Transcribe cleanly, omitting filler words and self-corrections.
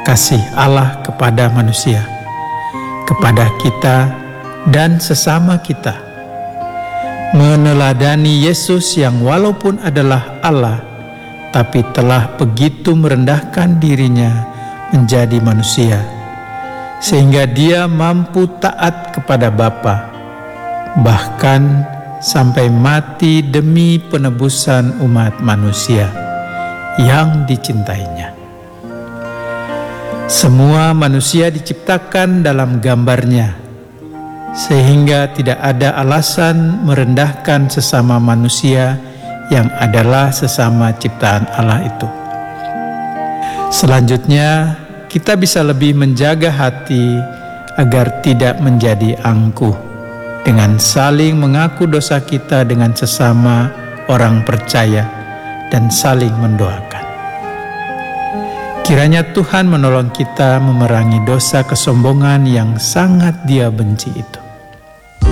kasih Allah kepada manusia, kepada kita dan sesama kita. Meneladani Yesus yang walaupun adalah Allah, tapi telah begitu merendahkan dirinya menjadi manusia, sehingga dia mampu taat kepada Bapa, bahkan sampai mati demi penebusan umat manusia yang dicintainya. Semua manusia diciptakan dalam gambarnya, sehingga tidak ada alasan merendahkan sesama manusia yang adalah sesama ciptaan Allah itu. Selanjutnya, kita bisa lebih menjaga hati agar tidak menjadi angkuh dengan saling mengaku dosa kita dengan sesama orang percaya dan saling mendoakan. Kiranya Tuhan menolong kita memerangi dosa kesombongan yang sangat Dia benci itu.